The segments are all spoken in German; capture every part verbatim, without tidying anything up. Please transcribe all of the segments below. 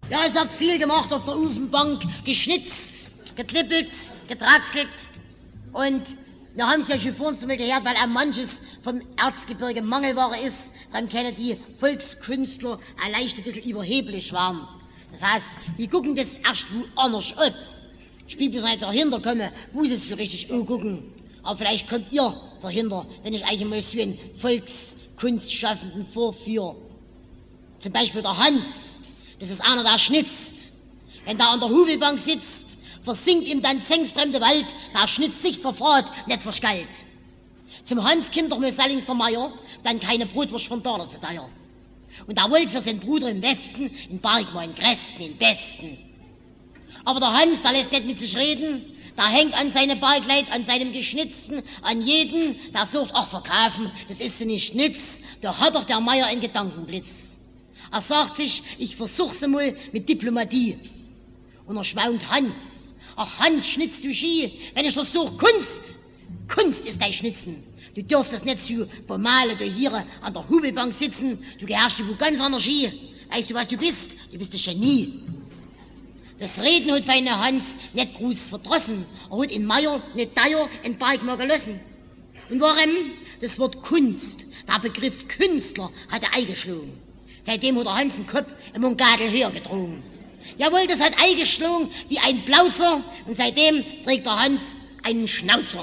Ja, es hat viel gemacht auf der Ofenbank, geschnitzt, geklippelt, getraxelt. Und wir haben es ja schon vorhin zu mir gehört, weil auch manches vom Erzgebirge Mangelware ist, dann können die Volkskünstler auch leicht ein bisschen überheblich werden. Das heißt, die gucken das erst woanders ab. Ich bin bis heute dahinter komme, wo sie es so richtig angucken. Aber vielleicht kommt ihr dahinter, wenn ich euch mal so einen Volkskunstschaffenden vorführe. Zum Beispiel der Hans, das ist einer, der schnitzt. Wenn der an der Hubelbank sitzt, versinkt ihm dann zängstremde Wald, der schnitzt sich zerfahrt, nicht verschgallt. Zum Hans kommt doch mal Sallings der Meier, dann keine Brotwurst von Daler zu teuer. Und er wollte für seinen Bruder im Westen, in Bergmann, in Gresten, in Besten. Aber der Hans, der lässt nicht mit sich reden, der hängt an seine Bergleid, an seinem Geschnitzten, an jeden, der sucht, ach, verkaufen, das ist sie nicht nütz, da hat doch der Meier einen Gedankenblitz. Er sagt sich, ich versuch's mal mit Diplomatie. Und er schwaunt Hans. Ach, Hans, schnitzt du Ski, wenn ich versuch Kunst. Kunst ist dein Schnitzen. Du darfst das nicht so bemalen, du hier an der Hubelbank sitzen, du gehörst du ganz anders Ski. Weißt du, was du bist? Du bist ein Genie. Das Reden hat feine Hans nicht groß verdrossen. Er hat in Meier nicht teuer in Berg mal gelassen. Und warum? Das Wort Kunst, der Begriff Künstler, hat er eingeschlagen. Seitdem hat der Hans den Kopf im Mungadel höher gedrungen. Jawohl, das hat eingeschlagen wie ein Plauzer und seitdem trägt der Hans einen Schnauzer.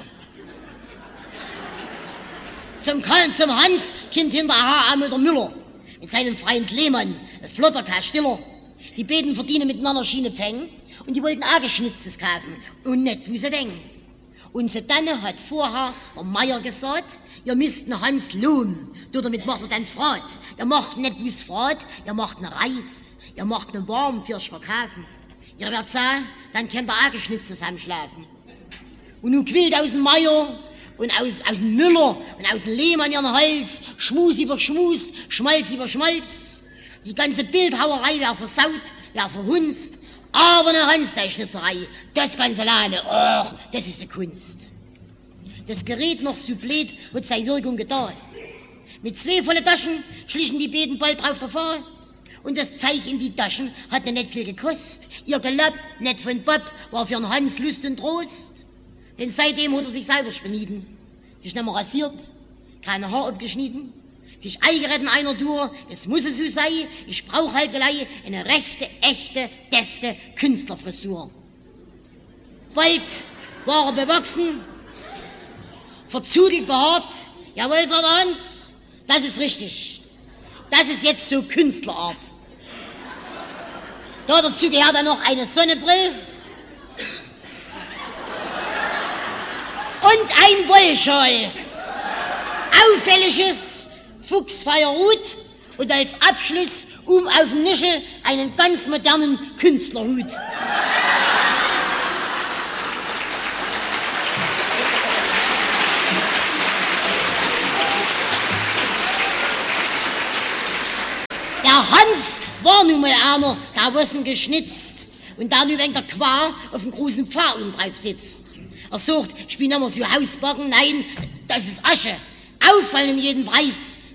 Zum, zum Hans kommt hinterher einmal der Müller mit seinem Freund Lehmann, ein flotter Kerl Stiller. Die beiden verdienen miteinander Schiene Pfennig und die wollten auch Geschnitztes kaufen und nicht, wie sie denken. Und so dann hat vorher der Meier gesagt, ihr müsst einen Hans lohnen. Du, damit macht er dann Frat. Ihr macht nicht wie's Frat, ihr macht einen Reif. Ihr macht einen Warm fürs Verkaufen. Ihr werdet sagen, dann könnt ihr auch Geschnitztes heimschlafen. Und nun quillt aus dem Meier und aus, aus dem Müller und aus dem Lehmann ihren Hals, Schmus über Schmus, Schmalz über Schmalz. Die ganze Bildhauerei wäre versaut, wäre verhunzt. Aber eine Hans-Schnitzerei, das ganze Lade, oh, das ist die Kunst. Das Gerät noch so blöd, hat seine Wirkung getan. Mit zwei volle Taschen schlichen die beiden bald drauf davon. Und das Zeug in die Taschen hat nicht viel gekostet. Ihr Gelapp, nicht von Bob, war für einen Hans Lust und Trost. Denn seitdem hat er sich selber spenieden. Sich nicht mehr rasiert, keine Haar abgeschnitten. Sich eingeretten einer Tour, es muss es so sein, ich brauch halt gleich eine rechte, echte, defte Künstlerfrisur. Bald war er bewachsen, verzudelt behaart, jawohl, sagt der Hans, das ist richtig. Das ist jetzt so Künstlerart. Da dazu gehört dann noch eine Sonnenbrille und ein Wollschal. Auffälliges Fuchsfeierhut und als Abschluss um auf den Nischel einen ganz modernen Künstlerhut. Der Hans war nun mal einer, der was geschnitzt und der nun wegen der Quar auf dem großen Pfad drauf sitzt. Er sagt, ich bin immer so Hausbacken, nein, das ist Asche. Auffallen um jeden Preis.